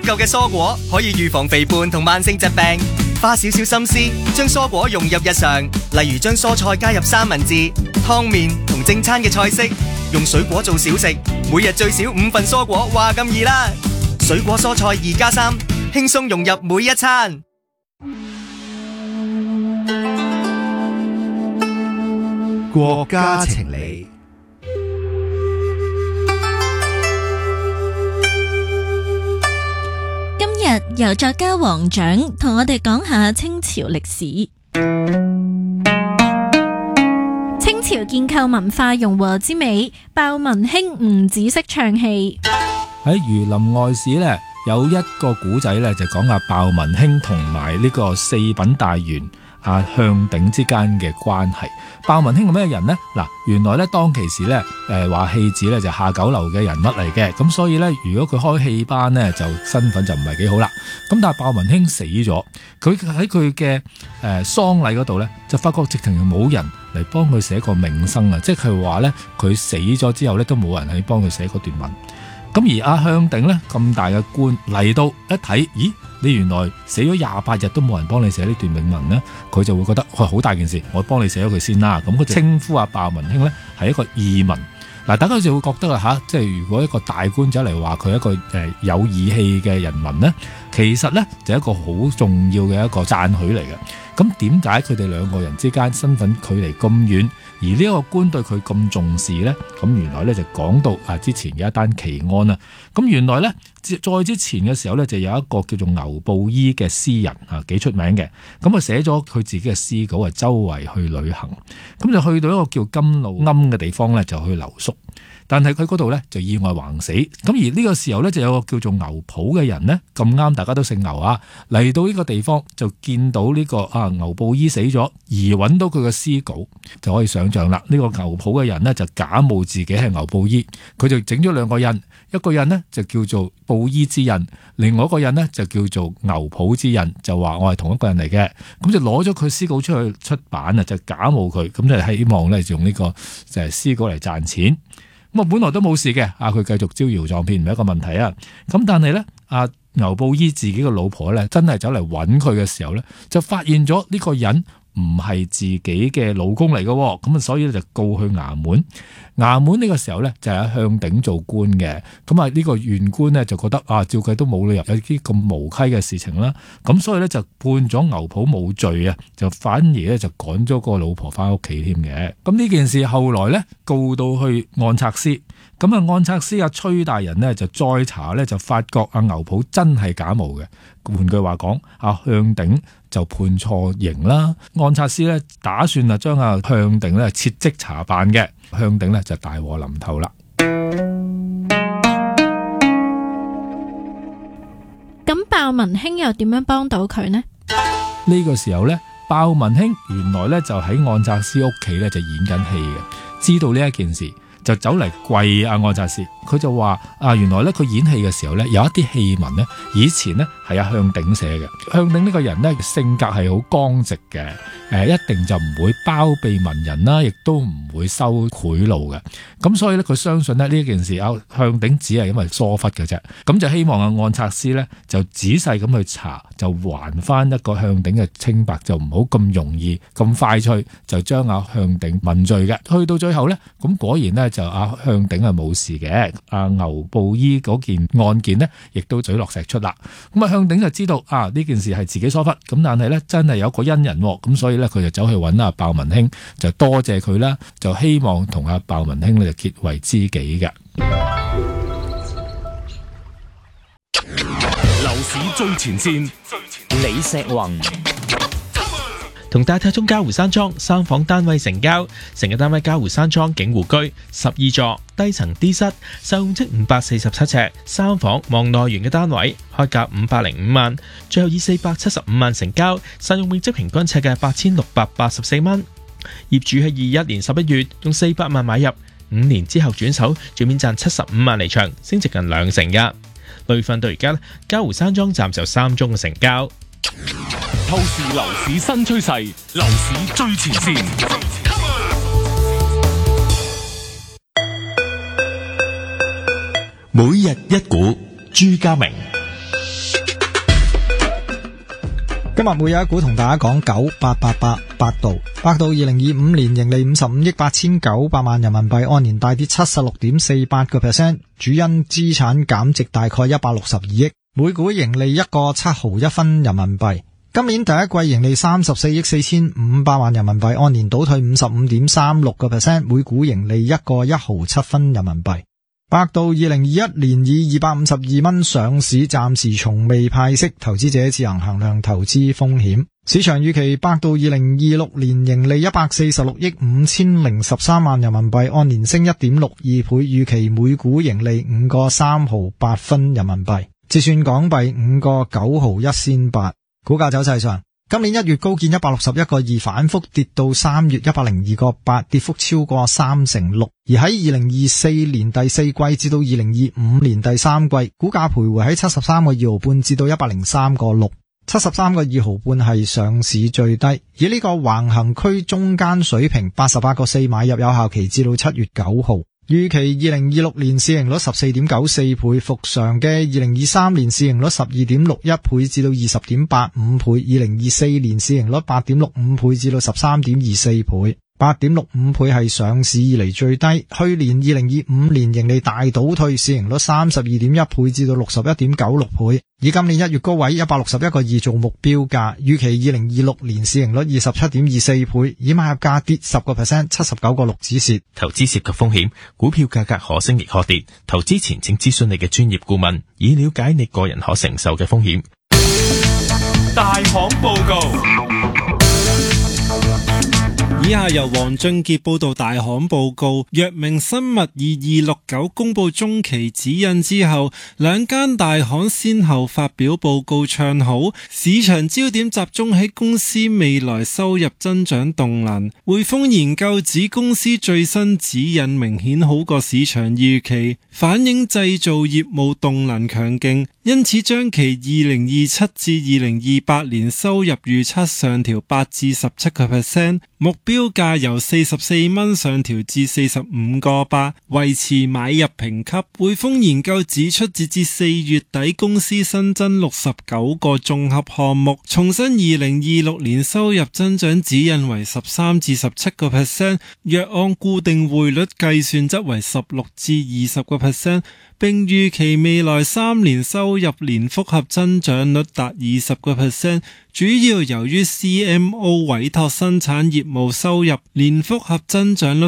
夠嘅蔬果，可以預防肥胖同慢性疾病。花少少心思，將蔬果融入日常，例如將蔬菜加入三文治、湯麵同正餐嘅菜式，用水果做小食，每日最少5份蔬果，話咁易啦！水果蔬菜2+3，輕鬆融入每一餐。 國家情理。 今日由作家黃獎同我哋講下清朝歷史。清朝建構文化融和之美，鮑文興唔止識唱戲。 喺儒林外史呢，有一個古仔呢，就講阿鮑文興同埋呢個四品大員阿向鼎之間嘅關係。鮑文興係咩人呢？嗱，原來咧當其時咧，話戲子咧就下九流嘅人物嚟嘅，咁所以咧，如果佢開戲班咧，就身份就唔係幾好啦。咁但係鮑文興死咗，佢喺佢嘅喪禮嗰度咧，就發覺直情冇人嚟幫佢寫個命生啊！即係話咧，佢死咗之後咧，都冇人去幫佢寫嗰段文。咁而阿向鼎咧咁大嘅官嚟到一睇，咦？你原來死咗28日都冇人幫你寫呢段銘文咧，佢就會覺得好大件事，我幫你寫咗佢先啦。咁佢稱呼阿鮑文興咧係一個義民。嗱，大家就會覺得啊，即係如果一個大官走嚟話佢一個有義氣嘅人民咧，其實咧就係一個好重要嘅一個讚許嚟嘅。咁點解佢哋兩個人之間身份距離咁遠，而呢個官對佢咁重視呢？咁原來咧就講到之前嘅一單奇案啦。咁原來咧再之前嘅時候咧，就有一個叫做牛布衣嘅詩人幾出名嘅。咁啊寫咗佢自己嘅詩稿，係周圍去旅行，咁就去到一個叫甘露庵嘅地方咧，就去留宿。但係佢嗰度咧就意外橫死。咁而呢個時候咧就有個叫做牛普嘅人咧，咁啱大家都姓牛啊，嚟到呢個地方就見到呢個牛布衣死咗，而揾到佢嘅詩稿，就可以想象啦。呢個牛普嘅人咧就假冒自己係牛布衣，佢就整咗2個印，一個印呢就叫做布衣之印，另外一個印呢就叫做牛普之印，就話我係同一個人嚟嘅。咁就攞咗佢詩稿出去出版啊，就假冒佢，咁就希望咧用呢個就係詩稿嚟賺錢。咁本來都冇事嘅，佢繼續招搖撞騙唔係一個問題啊。咁但係咧，牛布衣自己嘅老婆咧，真係走嚟揾佢嘅時候咧，就發現咗呢個人唔係自己嘅老公嚟嘅，咁所以咧就告去衙門。衙門呢個時候咧就係阿向鼎做官嘅，咁呢個縣官咧就覺得照計都冇理由有啲咁無稽嘅事情啦，咁所以咧就判咗牛普冇罪啊，就反而咧就趕咗個老婆翻屋企添嘅。咁呢件事後來咧告到去按察司，咁按察司崔大人呢就再查咧就發覺牛普真係假冒嘅。換句話講，向鼎就判錯刑啦。按察司咧打算將向鼎咧撤職查辦嘅，向鼎咧就大禍臨頭啦。 咁鮑文興又點樣幫到佢呢？ 呢個時候咧，鮑文興原來咧就喺按察司屋企咧就演緊戲嘅，知道呢一件事就走嚟跪按察司。佢就話原來咧佢演戲嘅時候咧有一啲戲文咧以前咧係向鼎寫嘅。向鼎呢個人咧性格係好剛直嘅，一定就唔會包庇文人啦，亦都唔會收賄賂嘅。咁所以咧佢相信咧呢件事向鼎只係因為疏忽嘅啫。咁就希望按察司咧就仔細咁去查，就還翻一個向鼎嘅清白，就唔好咁容易咁快脆就將向鼎問罪嘅。去到最後咧，咁果然咧就向鼎係冇事嘅。牛布衣嗰件案件呢，亦都水落石出啦。咁向鼎就知道呢件事係自己疏忽，咁但係呢，真係有個恩人，咁所以呢，佢就走去揾鮑文興，就多謝佢啦，就希望同鮑文興呢就結為知己嘅。 樓市最前線， 李石宏。同大太中嘉湖山莊3房單位成交，成個單位嘉湖山莊景湖居12座，低層 D 室，實用積547尺，3房望內園嘅單位，開價505萬，最後以475萬成交，實用面積平均尺嘅8684蚊。業主喺21年11月用400萬買入，5年之後轉手，最面賺75萬離場，升值近2成嘅。累份到而家，嘉湖山莊暫時有3宗嘅成交。 透視樓市新趨勢，樓市最前線。 每日一股，朱家明。 今日會有一股同大家講9888百度。百度2025年盈利55億8900萬人民幣，按年大跌 76.48%， 主因資產減值大概162億，每股盈利1個7毫1分人民幣。今年第一季盈利34億4500萬人民幣，按年倒退 55.36%， 每股盈利1個1毫7分人民幣。百度2021年以252蚊上市，暫時從未派息，投資者自行衡量投資風險。市場預期百度2026年盈利146億5013萬人民幣，按年升 1.62 倍，預期每股盈利5個3毫8分人民幣，折算港幣5個9毫1仙8。股價走勢上，今年1月高見161個2，反覆跌到3月102個8，跌幅超過36%。而喺2024年第四季至到2025年第三季，股價徘徊喺73個2毫半至到103個6。73個2毫半係上市最低，以呢個橫行區中間水平88個4買入，有效期至到7月9號。預期2026年市盈率 14.94 倍，復常嘅2023年市盈率 12.61 倍至到 20.85 倍，2024年市盈率 8.65 倍至到 13.24 倍。8.65 倍係上市以嚟最低，去年2025年盈利大倒退，市盈率 32.1 倍至到 61.96 倍，以今年1月高位161個2做目標價，預期2026年市盈率 27.24 倍，以買入價跌 10% 79個6止蝕。 投資涉及風險，股票價格可升亦可跌，投資前請諮詢你嘅專業顧問，以了解你個人可承受嘅風險。 大行報告。 以下由黃俊傑報道大行報告。藥明生物2269公布中期指引之後，兩間大行先後發表報告唱好，市場焦點集中喺公司未來收入增長動能。匯豐研究指公司最新指引明顯好過市場預期，反映製造業務動能強勁，因此將其2027至2028年收入預測上調8至17%，目標價由44蚊上調至45個8，維持買入評級。匯豐研究指出，截至4月底，公司新增69個綜合項目，重申2026年收入增長指引為13至17%，若按固定匯率計算則為16至20%，並預期未來3年收入年複合增長率達20%，主要由於 CMO 委託生產業務收入年複合增長率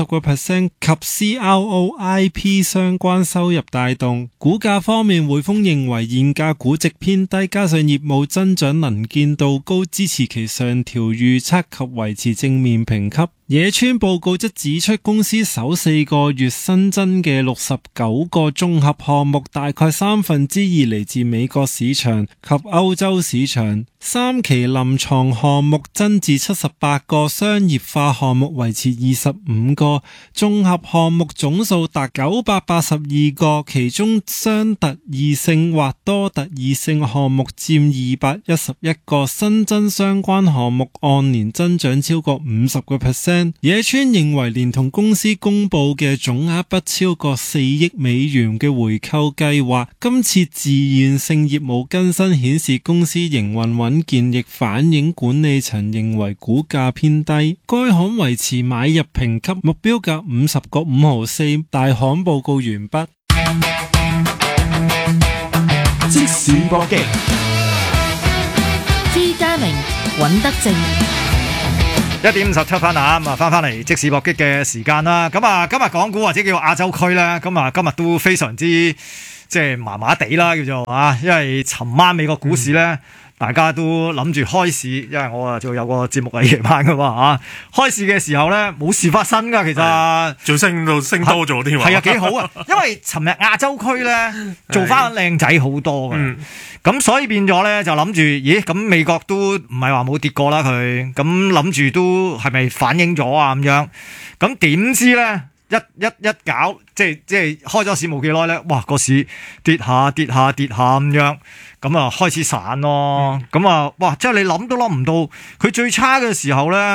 30% 及 CRO IP 相關收入帶動。股價方面，匯豐認為現價估值偏低，加上業務增長能見度高，支持其上調預測及維持正面評級。野村報告則指出，公司首4個月新增嘅69個綜合項目，大概2/3嚟自美國市場及歐洲市場。3期臨床項目增至78個，商業化項目維持25個，綜合項目總數達982個，其中雙特異性或多特異性項目佔211個，新增相關項目按年增長超過50%。野村認為，連同公司公布嘅總額不超過4億美元嘅回購計劃，今次自願性業務更新顯示公司營運穩健，亦反映管理層認為股價偏低。該行維持買入評級，目標價50個5毫4。大行報告完畢。 即時搏擊， 朱家明、尹德正。 1:57分啊，咁啊翻嚟即時搏擊嘅時間啦。咁啊，今日港股或者叫亞洲區咧，咁啊今日都非常之即係麻麻地啦，叫做啊，因為尋晚美國股市咧。大家都諗住開市，因為我啊仲有個節目喺夜晚噶嘛嚇。開市嘅時候咧冇事發生噶，其實仲升到升多咗添。 係啊，幾好啊！因為尋日亞洲區咧做翻靚仔好多嘅，咁所以變咗咧就諗住，咦？咁美國都唔係話冇跌過啦，佢咁諗住都係咪反映咗啊？咁樣咁點知咧一搞，即係開咗市冇幾耐咧，哇！個市跌下咁樣。咁啊，開始散咯，咁啊，哇！即係你諗都諗唔到，佢最差嘅時候咧，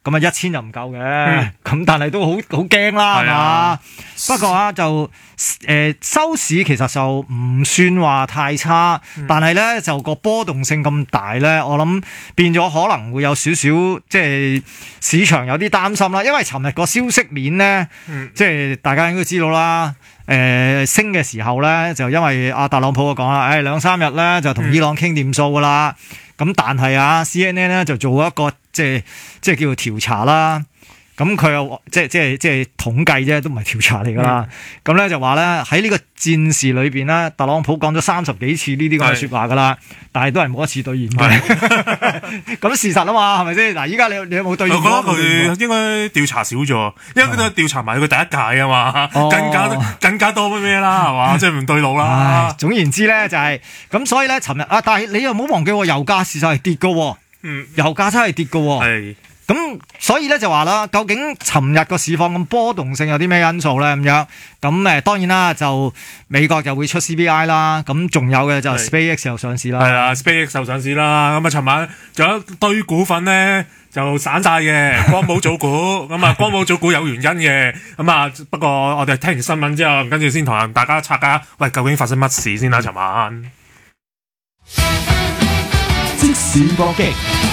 咁啊1000就唔夠嘅，咁但係都好驚啦，係嘛？不過啊就收市其實就唔算話太差，但係咧就個波動性咁大咧，我諗變咗可能會有少少即係市場有啲擔心啦，因為尋日個消息面咧，即係大家應該知道啦。升嘅時候咧，就因為阿特朗普就講啦，2-3日咧就同伊朗傾掂數噶啦。咁但係啊 CNN 咧就做一個即係叫做調查啦。咁佢又即係統計啫，都唔係調查嚟噶啦。咁咧就話咧喺呢個戰事裏邊咧，特朗普講咗30幾次呢啲咁嘅説話噶啦，但係都係冇一次兌現嘅。咁事實啊嘛，係咪先？嗱，依家你有冇兌現？ 我覺得佢應該調查少咗，因為佢都調查埋佢第一屆啊嘛，更加多咩啦，係嘛？即係唔對路啦。 總言之咧就係咁，所以咧尋日啊，但係你又唔好忘記，油價事實係跌嘅。油價真係跌嘅。咁所以咧就話啦，究竟尋日個市況咁波動性有啲咩因素咧？咁樣咁當然啦，就美國就會出 CPI 啦，咁仲有嘅就 SpaceX 又上市啦。 係啊 ，SpaceX 又上市啦。咁啊，尋晚仲有一堆股份咧就散晒嘅，光寶組股咁啊，光寶組股有原因嘅。咁啊，不過我哋聽完新聞之後，跟住先同大家拆解，喂，究竟發生乜事先啦？尋晚即時搏擊。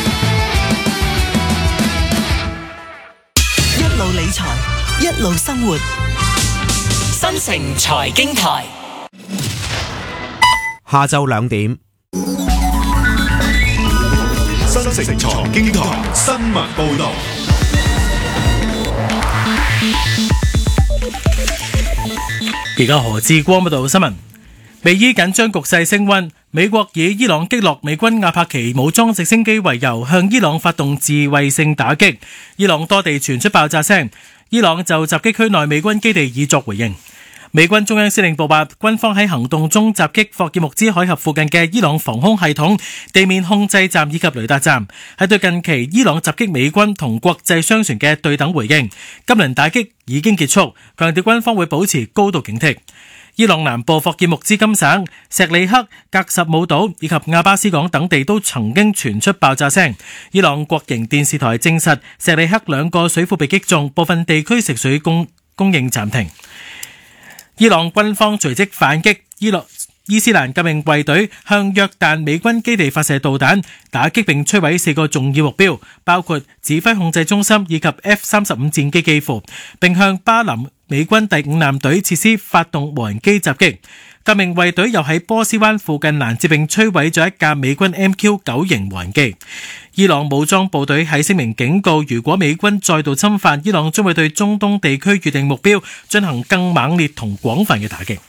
一路理財，一路生活。新城財經台， 下晝2點。 新城財經台新聞報道。 而家何志光報道新聞。美伊緊張局勢升溫，美國以伊朗擊落美軍阿帕奇武裝直升機為由，向伊朗發動自衛性打擊。伊朗多地傳出爆炸聲，伊朗就襲擊區內美軍基地以作回應。美軍中央司令部話，軍方喺行動中襲擊霍爾木茲海峽附近嘅伊朗防空系統、地面控制站以及雷達站，係對近期伊朗襲擊美軍同國際商船嘅對等回應。今輪打擊已經結束，強調軍方會保持高度警惕。伊朗南部霍爾木茲金省、錫里克、格什姆島以及亞巴斯港等地都曾經傳出爆炸聲。伊朗國營電視台證實，錫里克2個水庫被擊中，部分地區食水供應暫停。伊朗軍方隨即反擊，伊斯蘭革命衛隊向約旦美軍基地發射導彈，打擊並摧毀4個重要目標，包括指揮控制中心以及 F-35 戰機機庫，並向巴林美軍第5艦隊設施發動無人機襲擊。革命衛隊又喺波斯灣附近攔截並摧毀咗一架美軍 MQ-9 型無人機。伊朗武裝部隊喺聲明警告，如果美軍再度侵犯，伊朗將會對中東地區預定目標進行更猛烈同廣泛嘅打擊。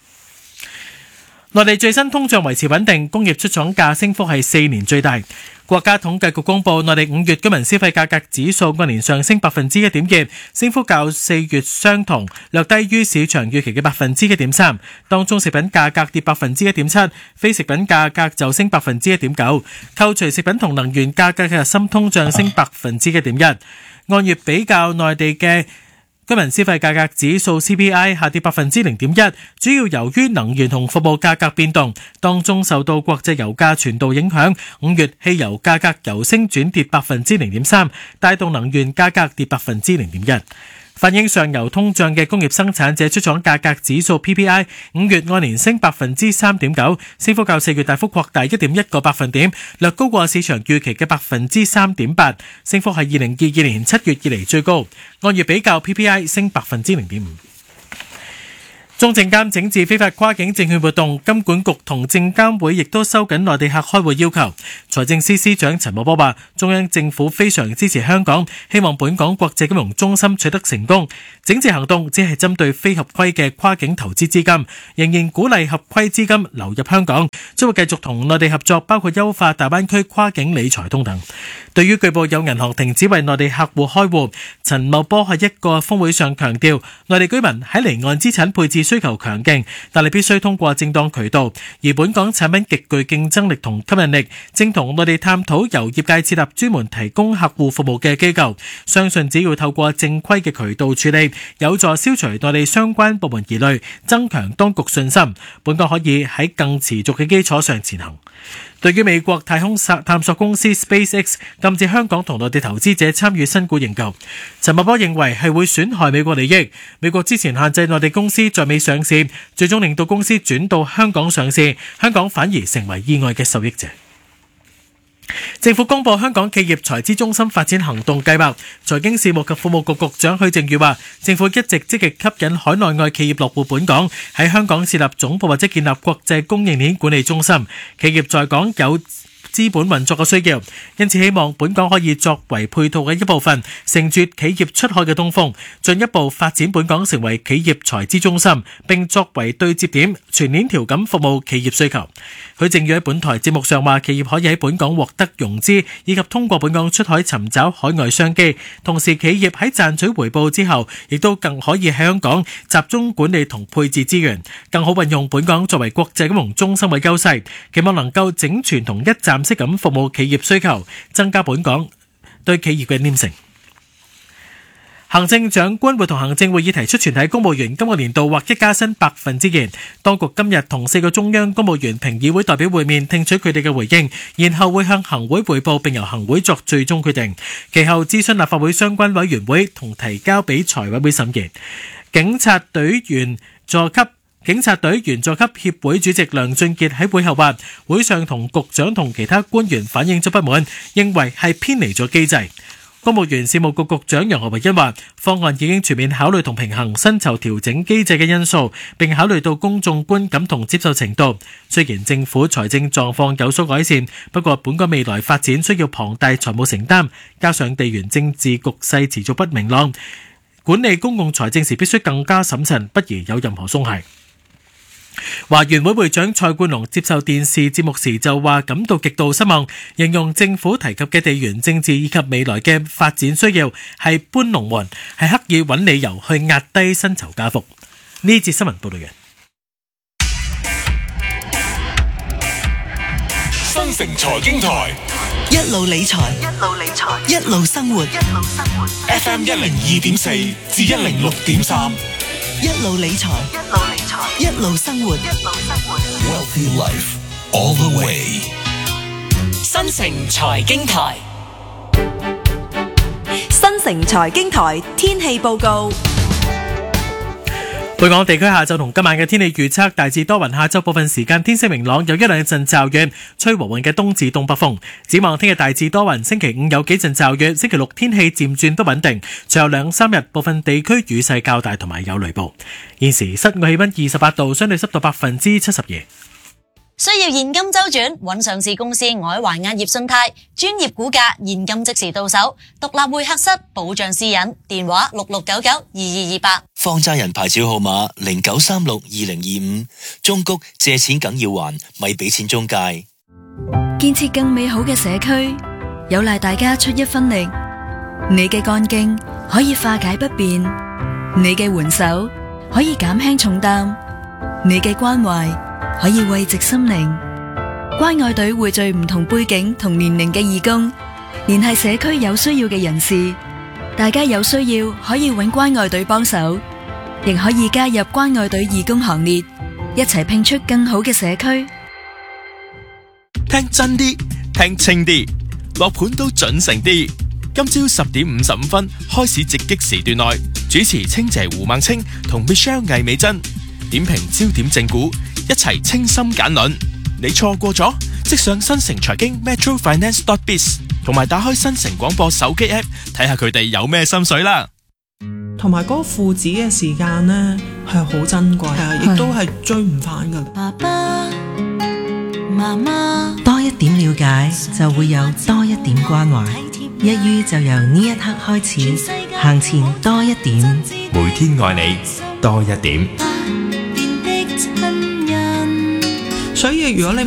內地最新通脹維持穩定，工業出廠價升幅係4年最大。國家統計局公布，內地5月居民消費價格指數按年上升 1.2%， 升幅較4月相同，略低於市場預期嘅 1.3%。當中食品價格跌 1.7%， 非食品價格就升 1.9%。扣除食品同能源價格嘅核心通脹升 1.1%。按月比較，內地嘅居民消費價格指數 CPI 下跌 0.1%， 主要由於能源同服務價格變動，當中受到國際油價傳導影響，5月汽油價格由升轉跌 0.3%， 帶動能源價格跌 0.1%。反映上游通脹嘅工業生產者出廠價格指數 PPI 5月按年升 3.9%， 升幅較4月大幅擴大 1.1個百分點，略高過市場預期嘅 3.8%， 升幅係2022年7月以嚟最高。按月比較 PPI 升 0.5%。中證監整治非法跨境證券活動，金管局同證監會亦都收緊內地客開戶要求。財政司司長陳茂波話，中央政府非常支持香港，希望本港國際金融中心取得成功。整治行動只係針對非合規嘅跨境投資資金，仍然鼓勵合規資金流入香港，將會繼續同內地合作，包括優化大灣區跨境理財通等。對於據報有銀行停止為內地客戶開戶，陳茂波喺一個峰會上強調，內地居民喺離岸資產配置需求強勁，但係必須通過正當渠道，而本港產品極具競爭力同吸引力，正同內地探討由業界設立專門提供客戶服務嘅機構，相信只要透過正規嘅渠道處理，有助消除內地相關部門疑慮，增強當局信心，本港可以喺更持續嘅基礎上前行。 對於美國太空探索公司 SpaceX 禁止香港同內地投資者參與新股認購，陳茂波認為係會損害美國利益。美國之前限制內地公司在美上市，最終令到公司轉到香港上市，香港反而成為意外嘅受益者。政府公布香港企業財資中心發展行動計劃，財經事務及庫務局局長許正宇話，政府一直積極吸引海內外企業落戶本港，喺香港設立總部或者建立國際供應鏈管理中心，企業在港有資本運作嘅需要，因此希望本港可以作為配套嘅一部分，乘住企業出海嘅東風，進一步發展本港成為企業財資中心，並作為對接點，全鏈條咁服務企業需求。許正宇喺本台節目上話，企業可以喺本港獲得融資，以及通過本港出海尋找海外商機，同時企業喺賺取回報之後，亦都更可以喺香港集中管理同配置資源，更好運用本港作為國際金融中心嘅優勢，期望能夠整全同一站式咁服務企業需求，增加本港對企業嘅黏性。行政長官會同行政會議提出全體公務員今個年度劃一加薪2%。當局今日同4個中央公務員評議會代表會面，聽取佢哋嘅回應，然後會向行會匯報，並由行會作最終決定。其後諮詢立法會相關委員會同提交俾財委會審議。警察隊員佐級協會主席梁俊傑喺會後話，會上同局長同其他官員反映咗不滿，認為係偏離咗機制。公務員事務局局長楊何蓓茵話，方案已經全面考慮同平衡薪酬調整機制嘅因素，並考慮到公眾觀感同接受程度。雖然政府財政狀況有所改善，不過本港未來發展需要龐大財務承擔，加上地緣政治局勢持續不明朗，管理公共財政時必須更加審慎，不宜有任何鬆懈。華員會會長蔡冠龍接受電視節目時就話感到極度失望，形容政府提及嘅地緣政治以及未來嘅發展需要係搬龍門，係刻意揾理由去壓低薪酬加幅。呢節新聞報道完。 新城財經台一路理財，一路生活。 FM 102.4至106.3， 一路理財，一路生活。 Wealthy Life all the way。 新城財經台， 新城財經台天氣報告。 本港地區下晝同今晚嘅天氣預測大致多雲，下晝部分時間天色明朗，有一兩陣驟雨，吹和緩嘅東至東北風。展望聽日大致多雲，星期5有幾陣驟雨，星期6天氣漸轉不穩定，隨後2-3日部分地區雨勢較大同埋有雷暴。現時室外氣溫28度，相對濕度72%。 需要現金周轉，揾上市公司外環壓業信貸，專業估價，現金即時到手，獨立會客室，保障私隱，電話66992228。 放債人牌照號碼09362025，中谷借錢梗要還，咪俾錢中介。 建設更美好嘅社區，有賴大家出一分力。你嘅幹勁可以化解不便，你嘅援手可以減輕重擔，你嘅關懷可以慰藉心靈。關愛隊匯聚唔同背景同年齡嘅義工，聯繫社區有需要嘅人士。大家有需要可以搵關愛隊幫手，亦可以加入關愛隊義工行列，一齊拼出更好嘅社區。 聽真啲，聽清啲，落盤都準成啲。今朝10點55分開始直擊時段內，主持清姐胡孟青同 Michelle 魏美珍點評焦點正股，一齊清心簡論。你錯過咗，即上新城財經 metrofinance.biz 同埋打開新城廣播手機 app 睇下佢哋有咩心水啦。 同埋嗰個父子嘅時間呢係好珍貴，亦都係追唔返噶。 爸爸媽媽多一點了解，就會有多一點關懷。一於就由呢一刻開始，行前多一點， 每天愛你多一點。 所以如果你